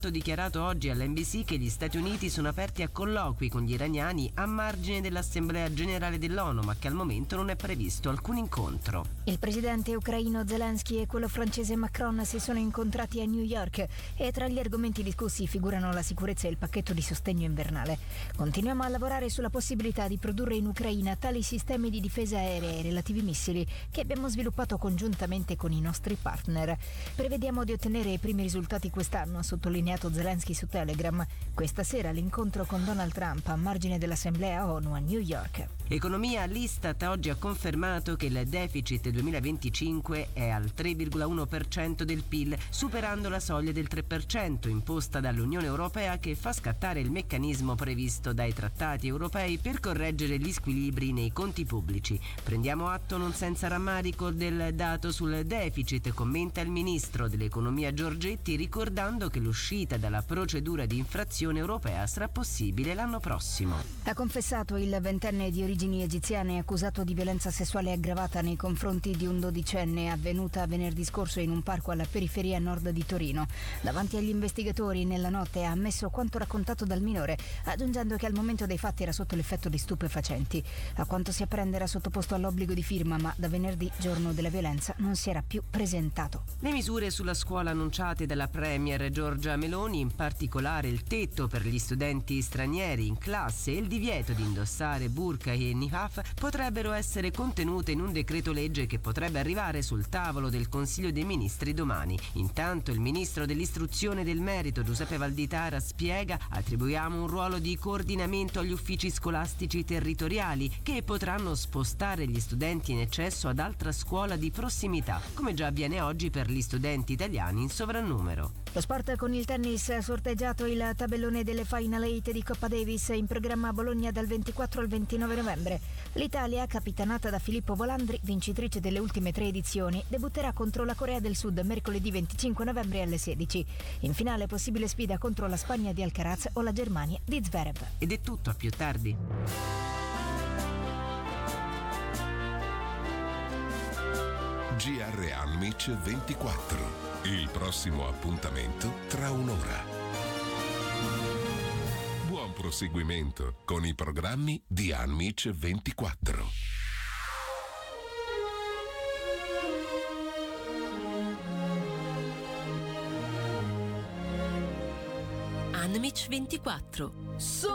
dichiarato oggi all'NBC che gli Stati Uniti sono aperti a colloqui con gli iraniani a margine dell'Assemblea Generale dell'ONU, ma che al momento non è previsto alcun incontro. Il presidente ucraino Zelensky e quello francese Macron si sono incontrati a New York e tra gli argomenti discussi figurano la sicurezza e il pacchetto di sostegno invernale. Continuiamo a lavorare sulla possibilità di produrre in Ucraina tali sistemi di difesa aerea e relativi missili che abbiamo sviluppato congiuntamente con i nostri partner. Prevediamo di ottenere i primi risultati quest'anno, ha sottolineato Zelensky su Telegram. Questa sera l'incontro con Donald Trump a margine dell'Assemblea ONU a New York. Economia. L'Istat oggi ha confermato che il deficit 2025 è al 3,1% del PIL, superando la soglia del 3% imposta dall'Unione Europea, che fa scattare il meccanismo previsto dai trattati europei per correggere gli squilibri nei conti pubblici. Prendiamo atto non senza rammarico del dato sul deficit, commenta il ministro dell'economia Giorgetti, ricordando che l'uscita dalla procedura di infrazione europea sarà possibile l'anno prossimo. Ha confessato il ventenne di origini egiziane accusato di violenza sessuale aggravata nei confronti di un dodicenne, avvenuta venerdì scorso in un parco alla periferia nord di Torino. Davanti agli investigatori nella notte ha ammesso quanto raccontato dal minore, aggiungendo che al momento dei fatti era sotto l'effetto di stupefacenti. A quanto si apprende era sottoposto all'obbligo di firma, ma da venerdì, giorno della violenza, non si era più presentato. Le misure sulla scuola annunciate dalla Premier Giorgia Meloni, in particolare il tetto per gli studenti stranieri in classe e il divieto di indossare burqa e niqab, potrebbero essere contenute in un decreto legge che potrebbe arrivare sul tavolo del Consiglio dei Ministri domani. Intanto il ministro dell'istruzione e del merito Giuseppe Valditara spiega: attribuiamo un ruolo di coordinamento agli uffici scolastici territoriali che potranno spostare gli studenti in eccesso ad altra scuola di prossimità, come già avviene oggi per gli studenti italiani in sovrannumero. Lo sport con il tennis, ha sorteggiato il tabellone delle Final 8 di Coppa Davis in programma a Bologna dal 24 al 29 novembre. L'Italia, capitanata da Filippo Volandri, vincitrice delle ultime 3 edizioni, debutterà contro la Corea del Sud mercoledì 25 novembre alle 16. In finale possibile sfida contro la Spagna di Alcaraz o la Germania di Zverev. Ed è tutto, a più tardi. GR Anmic 24. Il prossimo appuntamento tra un'ora. Buon proseguimento con i programmi di Anmic 24. Anmic 24.